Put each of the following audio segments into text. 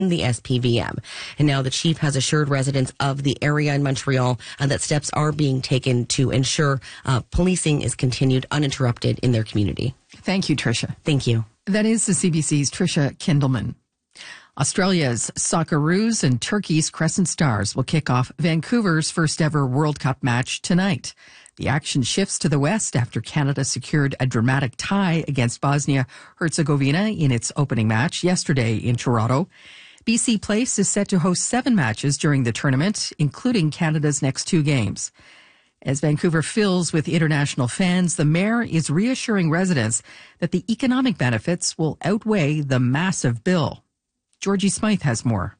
the SPVM. And now the chief has assured residents of the area in Montreal that steps are being taken to ensure policing is continued uninterrupted in their community. Thank you, Tricia. Thank you. That is the CBC's Tricia Kindelman. Australia's Socceroos and Turkey's Crescent Stars will kick off Vancouver's first ever World Cup match tonight. The action shifts to the west after Canada secured a dramatic tie against Bosnia-Herzegovina in its opening match yesterday in Toronto. BC Place is set to host 7 matches during the tournament, including Canada's next 2 games. As Vancouver fills with international fans, the mayor is reassuring residents that the economic benefits will outweigh the massive bill. Georgie Smythe has more.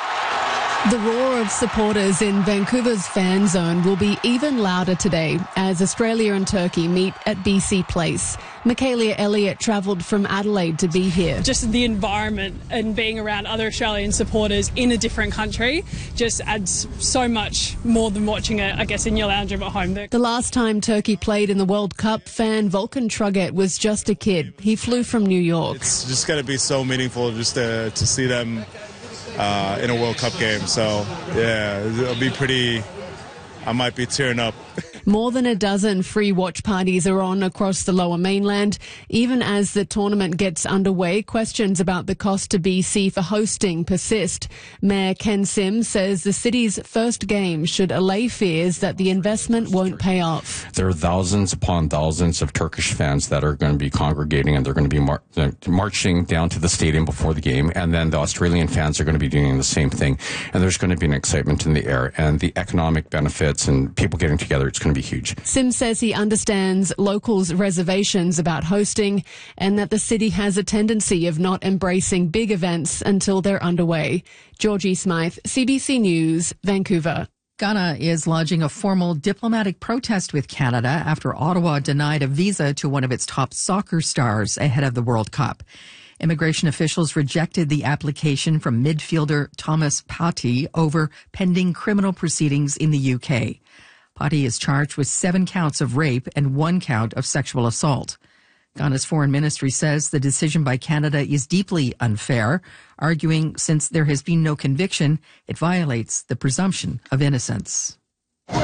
The roar of supporters in Vancouver's fan zone will be even louder today as Australia and Turkey meet at BC Place. Michaela Elliott travelled from Adelaide to be here. Just the environment and being around other Australian supporters in a different country just adds so much more than watching it, I guess, in your lounge room at home. The last time Turkey played in the World Cup, fan Volkan Truget was just a kid. He flew from New York. It's just going to be so meaningful just to see them in a World Cup game. So, yeah, it'll be pretty, I might be tearing up. More than a dozen free watch parties are on across the Lower Mainland. Even as the tournament gets underway, questions about the cost to BC for hosting persist. Mayor Ken Sim says the city's first game should allay fears that the investment won't pay off. There are thousands upon thousands of Turkish fans that are going to be congregating, and they're going to be marching down to the stadium before the game, and then the Australian fans are going to be doing the same thing. And there's going to be an excitement in the air, and the economic benefits and people getting together, it's going to be huge. Sim says he understands locals' reservations about hosting and that the city has a tendency of not embracing big events until they're underway. Georgie Smythe, CBC News, Vancouver. Ghana is lodging a formal diplomatic protest with Canada after Ottawa denied a visa to one of its top soccer stars ahead of the World Cup. Immigration officials rejected the application from midfielder Thomas Partey over pending criminal proceedings in the UK. Partey is charged with 7 counts of rape and 1 count of sexual assault. Ghana's foreign ministry says the decision by Canada is deeply unfair, arguing since there has been no conviction, it violates the presumption of innocence. A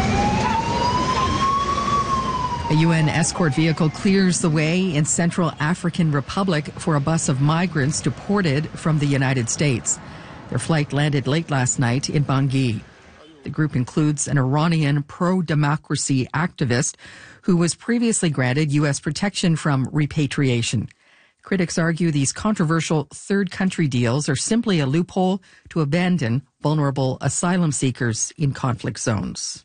UN escort vehicle clears the way in Central African Republic for a bus of migrants deported from the United States. Their flight landed late last night in Bangui. The group includes an Iranian pro-democracy activist who was previously granted U.S. protection from repatriation. Critics argue these controversial third country deals are simply a loophole to abandon vulnerable asylum seekers in conflict zones.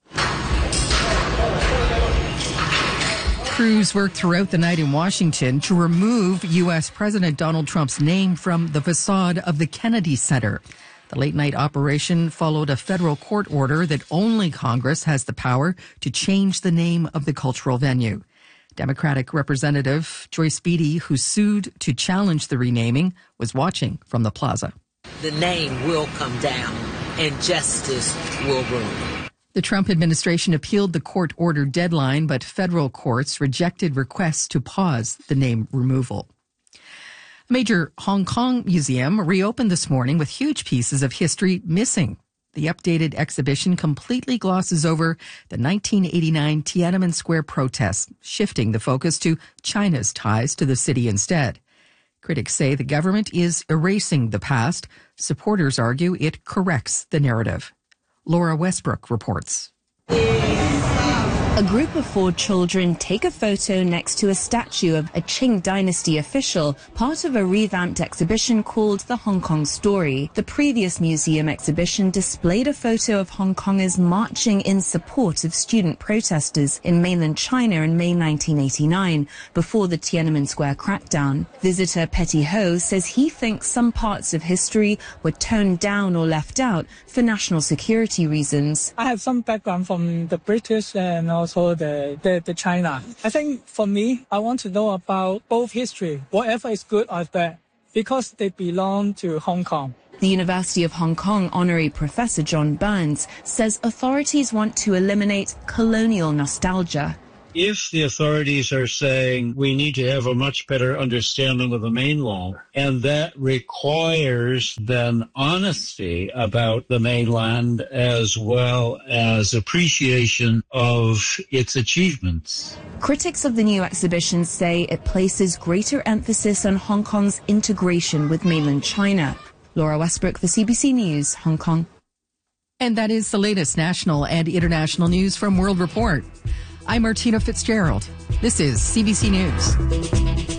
Crews worked throughout the night in Washington to remove U.S. President Donald Trump's name from the facade of the Kennedy Center. The late-night operation followed a federal court order that only Congress has the power to change the name of the cultural venue. Democratic Representative Joyce Beatty, who sued to challenge the renaming, was watching from the plaza. The name will come down and justice will rule. The Trump administration appealed the court order deadline, but federal courts rejected requests to pause the name removal. A major Hong Kong museum reopened this morning with huge pieces of history missing. The updated exhibition completely glosses over the 1989 Tiananmen Square protests, shifting the focus to China's ties to the city instead. Critics say the government is erasing the past. Supporters argue it corrects the narrative. Laura Westbrook reports. A group of 4 children take a photo next to a statue of a Qing dynasty official, part of a revamped exhibition called The Hong Kong Story. The previous museum exhibition displayed a photo of Hong Kongers marching in support of student protesters in mainland China in May 1989, before the Tiananmen Square crackdown. Visitor Petty Ho says he thinks some parts of history were toned down or left out for national security reasons. I have some background from the British and also the China. I think for me, I want to know about both history, whatever is good or bad, because they belong to Hong Kong. The University of Hong Kong honorary professor John Burns says authorities want to eliminate colonial nostalgia. If the authorities are saying we need to have a much better understanding of the mainland, and that requires then honesty about the mainland as well as appreciation of its achievements. Critics of the new exhibition say it places greater emphasis on Hong Kong's integration with mainland China. Laura Westbrook for CBC News, Hong Kong. And that is the latest national and international news from World Report. I'm Martina Fitzgerald. This is CBC News.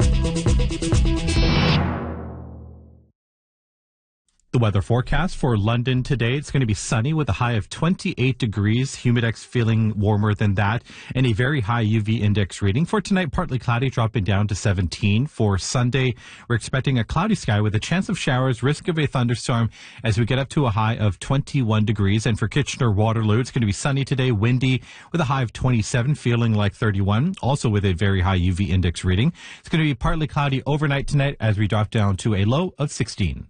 The weather forecast for London today, it's going to be sunny with a high of 28 degrees, humidex feeling warmer than that, and a very high UV index reading. For tonight, partly cloudy, dropping down to 17. For Sunday, we're expecting a cloudy sky with a chance of showers, risk of a thunderstorm as we get up to a high of 21 degrees. And for Kitchener-Waterloo, it's going to be sunny today, windy with a high of 27, feeling like 31, also with a very high UV index reading. It's going to be partly cloudy overnight tonight as we drop down to a low of 16.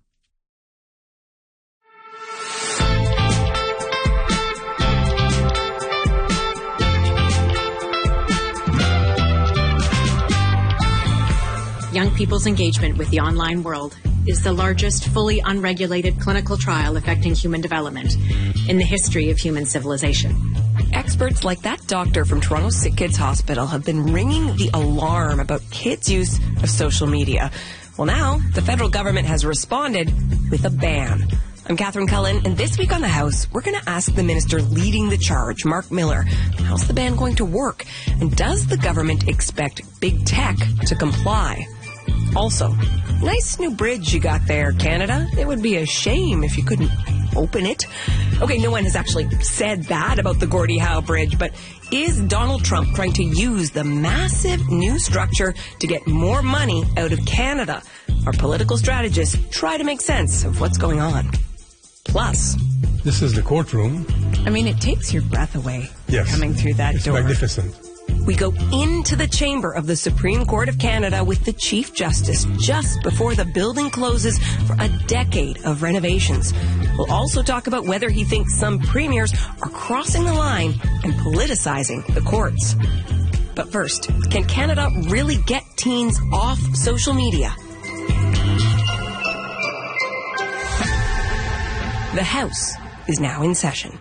Young people's engagement with the online world is the largest fully unregulated clinical trial affecting human development in the history of human civilization. Experts like that doctor from Toronto's Sick Kids Hospital have been ringing the alarm about kids' use of social media. Well, now the federal government has responded with a ban. I'm Catherine Cullen, and this week on The House, we're going to ask the minister leading the charge, Mark Miller, how's the ban going to work? And does the government expect big tech to comply? Also, nice new bridge you got there, Canada. It would be a shame if you couldn't open it. Okay, no one has actually said that about the Gordie Howe Bridge, but is Donald Trump trying to use the massive new structure to get more money out of Canada? Our political strategists try to make sense of what's going on. Plus, this is the courtroom. I mean, it takes your breath away. Yes, coming through that it's door. Magnificent. We go into the chamber of the Supreme Court of Canada with the Chief Justice just before the building closes for a decade of renovations. We'll also talk about whether he thinks some premiers are crossing the line and politicizing the courts. But first, can Canada really get teens off social media? The House is now in session.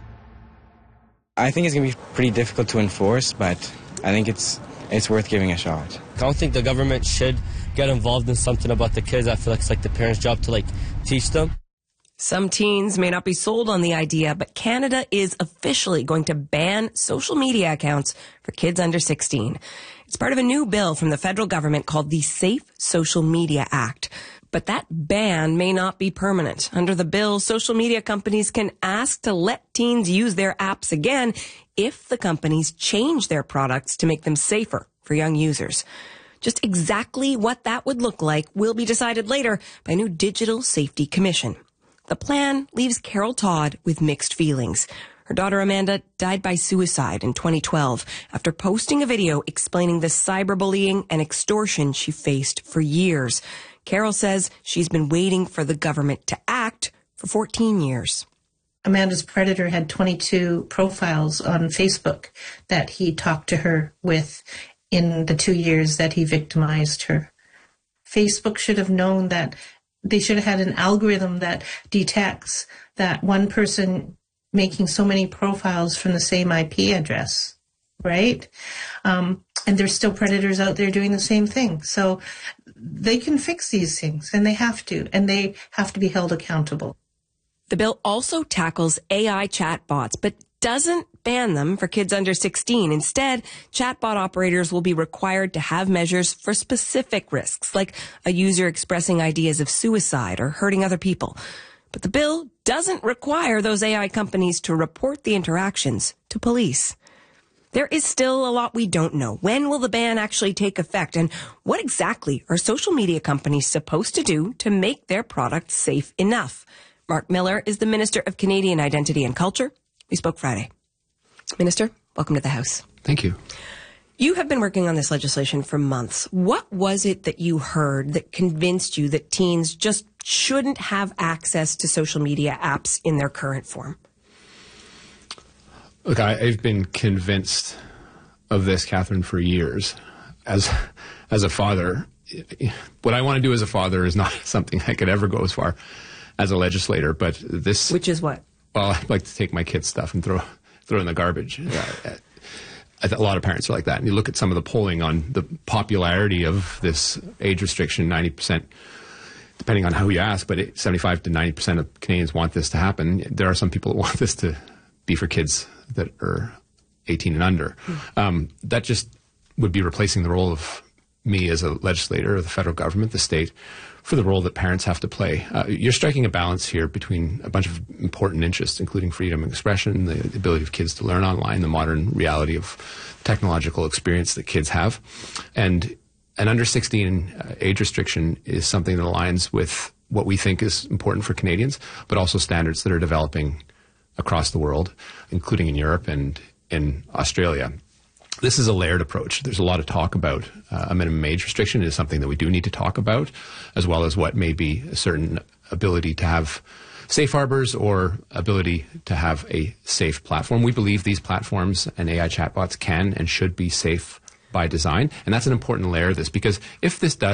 I think it's going to be pretty difficult to enforce, but I think it's worth giving a shot. I don't think the government should get involved in something about the kids. I feel like it's like the parents' job to teach them. Some teens may not be sold on the idea, but Canada is officially going to ban social media accounts for kids under 16. It's part of a new bill from the federal government called the Safe Social Media Act. But that ban may not be permanent. Under the bill, social media companies can ask to let teens use their apps again if the companies change their products to make them safer for young users. Just exactly what that would look like will be decided later by a new Digital Safety Commission. The plan leaves Carol Todd with mixed feelings. Her daughter Amanda died by suicide in 2012 after posting a video explaining the cyberbullying and extortion she faced for years. Carol says she's been waiting for the government to act for 14 years. Amanda's predator had 22 profiles on Facebook that he talked to her with in the 2 years that he victimized her. Facebook should have known that they should have had an algorithm that detects that one person making so many profiles from the same IP address, right? And there's still predators out there doing the same thing. So they can fix these things, and they have to be held accountable. The bill also tackles AI chatbots, but doesn't ban them for kids under 16. Instead, chatbot operators will be required to have measures for specific risks, like a user expressing ideas of suicide or hurting other people. But the bill doesn't require those AI companies to report the interactions to police. There is still a lot we don't know. When will the ban actually take effect? And what exactly are social media companies supposed to do to make their products safe enough? Mark Miller is the Minister of Canadian Identity and Culture. We spoke Friday. Minister, welcome to the House. Thank you. You have been working on this legislation for months. What was it that you heard that convinced you that teens just shouldn't have access to social media apps in their current form? Look, I've been convinced of this, Catherine, for years. As a father, what I want to do as a father is not something I could ever go as far as a legislator. But this, which is what? Well, I'd like to take my kids' stuff and throw in the garbage. A lot of parents are like that. And you look at some of the polling on the popularity of this age restriction, 90%, depending on who you ask, but 75 to 90% of Canadians want this to happen. There are some people that want this to be for kids that are 18 and under. That just would be replacing the role of me as a legislator, or the federal government, the state, for the role that parents have to play. You're striking a balance here between a bunch of important interests, including freedom of expression, the ability of kids to learn online, the modern reality of technological experience that kids have. And an under 16 age restriction is something that aligns with what we think is important for Canadians, but also standards that are developing across the world, including in Europe and in Australia. This is a layered approach. There's a lot of talk about a minimum age restriction. It is something that we do need to talk about, as well as what may be a certain ability to have safe harbors or ability to have a safe platform. We believe these platforms and AI chatbots can and should be safe by design. And that's an important layer of this, because if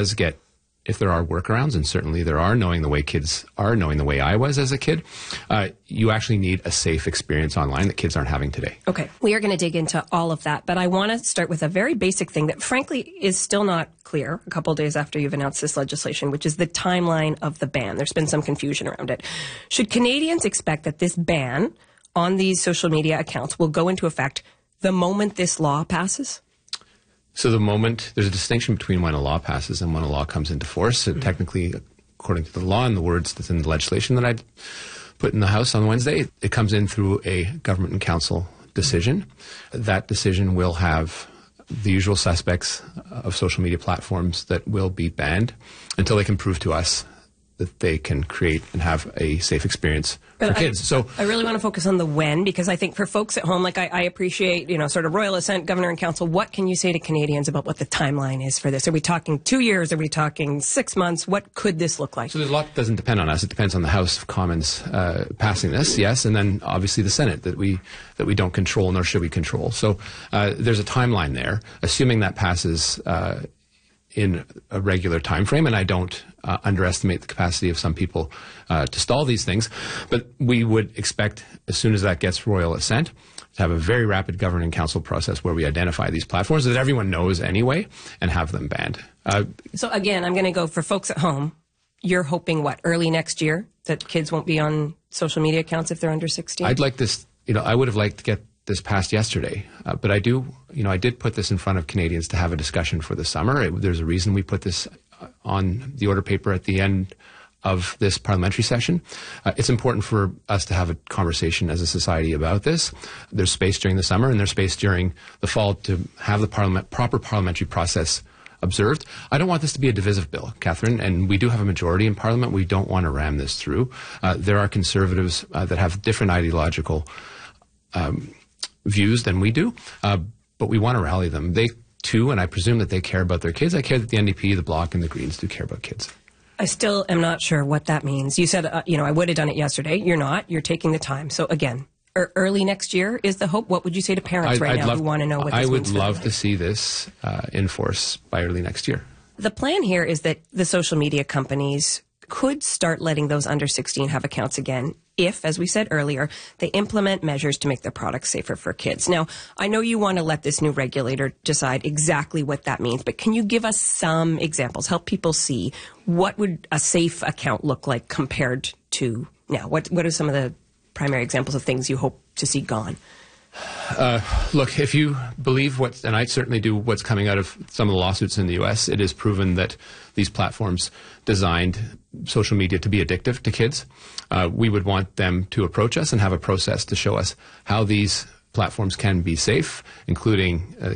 there are workarounds, and certainly there are, knowing the way kids are, knowing the way I was as a kid, you actually need a safe experience online that kids aren't having today. Okay, we are going to dig into all of that, but I want to start with a very basic thing that frankly is still not clear a couple of days after you've announced this legislation, which is the timeline of the ban. There's been some confusion around it. Should Canadians expect that this ban on these social media accounts will go into effect the moment this law passes? So there's a distinction between when a law passes and when a law comes into force. So technically, according to the law and the words that's in the legislation that I put in the House on Wednesday, it comes in through a government and council decision. That decision will have the usual suspects of social media platforms that will be banned until they can prove to us that they can create and have a safe experience for kids. So I really want to focus on the when, because I think for folks at home, like I appreciate, sort of royal assent, governor and council. What can you say to Canadians about what the timeline is for this? Are we talking 2 years? Are we talking 6 months? What could this look like? So there's a lot that doesn't depend on us. It depends on the House of Commons passing this, yes, and then obviously the Senate that we don't control, nor should we control. So there's a timeline there, assuming that passes in a regular time frame, and I don't underestimate the capacity of some people to stall these things, but we would expect, as soon as that gets royal assent, to have a very rapid governing council process where we identify these platforms that everyone knows anyway and have them banned. So again, I'm going to go for folks at home. You're hoping what, early next year, that kids won't be on social media accounts if they're under 16? I'd like this, I would have liked to get this passed yesterday, but I did put this in front of Canadians to have a discussion for the summer. There's a reason we put this on the order paper at the end of this parliamentary session. It's important for us to have a conversation as a society about this. There's space during the summer and there's space during the fall to have the proper parliamentary process observed. I don't want this to be a divisive bill, Catherine, and we do have a majority in Parliament. We don't want to ram this through. There are Conservatives that have different ideological views than we do, but we want to rally them. They too, and I presume that they care about their kids. I care that the NDP, the Bloc, and the Greens do care about kids. I still am not sure what that means. You said, I would have done it yesterday. You're not. You're taking the time. So again, early next year is the hope. What would you say to parents who want to know what this means? I would love to see this in force by early next year. The plan here is that the social media companies could start letting those under 16 have accounts again if, as we said earlier, they implement measures to make their products safer for kids. Now, I know you want to let this new regulator decide exactly what that means, but can you give us some examples, help people see what would a safe account look like compared to now? What are some of the primary examples of things you hope to see gone? Look, if you believe and I certainly do, what's coming out of some of the lawsuits in the U.S., it is proven that these platforms designed social media to be addictive to kids. We would want them to approach us and have a process to show us how these platforms can be safe, including